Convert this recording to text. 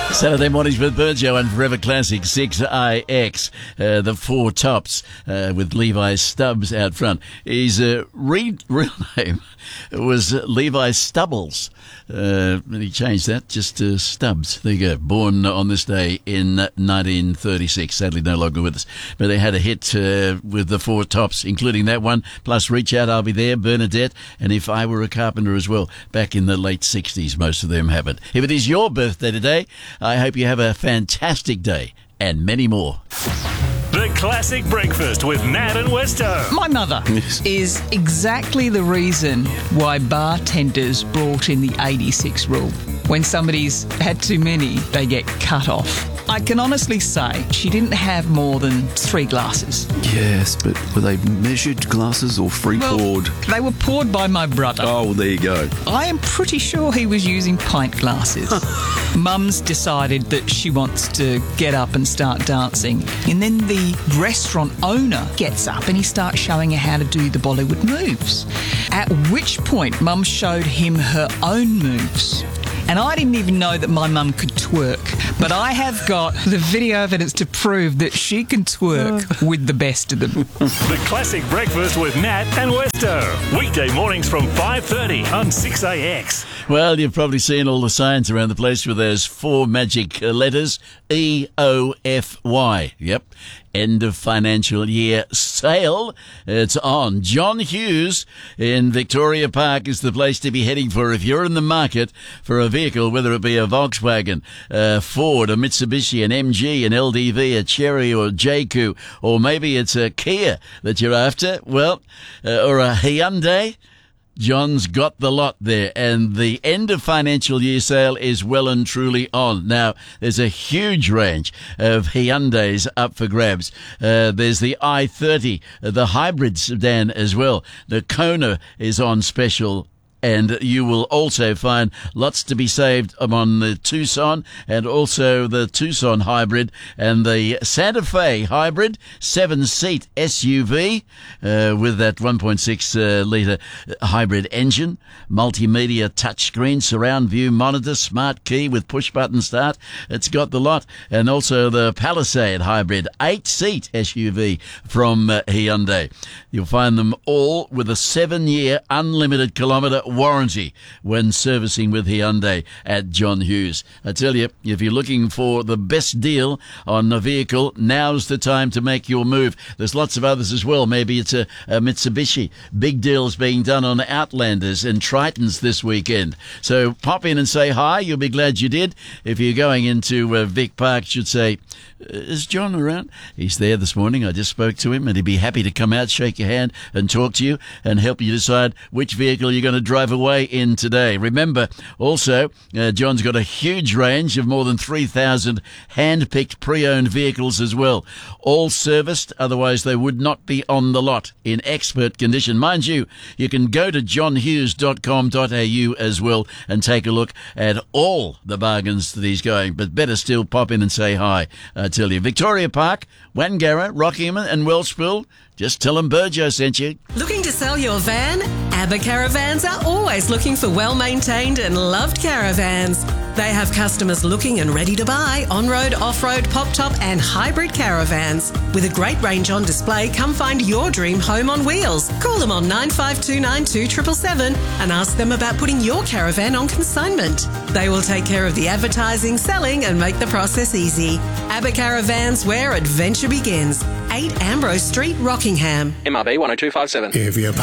Saturday mornings with Burjo and Forever Classic 6IX, the Four Tops with Levi Stubbs out front. His real name was Levi Stubbles. He changed that just to Stubbs. There you go. Born on this day in 1936. Sadly no longer with us. But they had a hit with the Four Tops, including that one, plus Reach Out, I'll Be There, Bernadette, and If I Were a Carpenter as well, back in the late 60s. Most of them have it. If it is your birthday today, I hope you have a fantastic day and many more. The Classic Breakfast with Nat and Westo. My mother is exactly the reason why bartenders brought in the 86 rule. When somebody's had too many, they get cut off. I can honestly say she didn't have more than 3 glasses. Yes, but were they measured glasses or poured? They were poured by my brother. Oh, well, there you go. I am pretty sure he was using pint glasses. Mum's decided that she wants to get up and start dancing, and then the restaurant owner gets up and he starts showing her how to do the Bollywood moves. At which point, Mum showed him her own moves. And I didn't even know that my mum could twerk. But I have got the video evidence to prove that she can twerk with the best of them. The Classic Breakfast with Nat and Westo. Weekday mornings from 5:30 on 6AX. Well, you've probably seen all the signs around the place with those 4 magic letters, EOFY. Yep. End of financial year sale. It's on. John Hughes in Victoria Park is the place to be heading for if you're in the market for a vehicle, whether it be a Volkswagen, Ford, a Mitsubishi, an MG, an LDV, a Chery or JQ, or maybe it's a Kia that you're after, well, or a Hyundai. John's got the lot there, and the end of financial year sale is well and truly on. Now, there's a huge range of Hyundais up for grabs. There's the i30, the hybrid sedan as well. The Kona is on special. And you will also find lots to be saved on the Tucson and also the Tucson hybrid and the Santa Fe hybrid 7-seat SUV with that 1.6 litre hybrid engine, multimedia touchscreen, surround view monitor, smart key with push-button start. It's got the lot. And also the Palisade hybrid 8-seat SUV from Hyundai. You'll find them all with a 7-year unlimited kilometre warranty when servicing with Hyundai at John Hughes. I tell you, if you're looking for the best deal on a vehicle, now's the time to make your move. There's lots of others as well. Maybe it's a Mitsubishi. Big deals being done on Outlanders and Tritons this weekend. So pop in and say hi. You'll be glad you did. If you're going into Vic Park, should say, is John around? He's there this morning. I just spoke to him and he'd be happy to come out, shake your hand and talk to you and help you decide which vehicle you're going to drive away in today. Remember, also, John's got a huge range of more than 3,000 hand-picked pre-owned vehicles as well. All serviced, otherwise they would not be on the lot in expert condition. Mind you, you can go to johnhughes.com.au as well and take a look at all the bargains that he's going. But better still, pop in and say hi. I tell you, Victoria Park, Wangara, Rockingham and Wellsville, just tell them Burjo sent you. Looking to sell your van? ABBA Caravans are always looking for well-maintained and loved caravans. They have customers looking and ready to buy on-road, off-road, pop-top and hybrid caravans. With a great range on display, come find your dream home on wheels. Call them on 95292777 and ask them about putting your caravan on consignment. They will take care of the advertising, selling and make the process easy. ABBA Caravans, where adventure begins. 8 Ambrose Street, Rockingham. MRB 10257.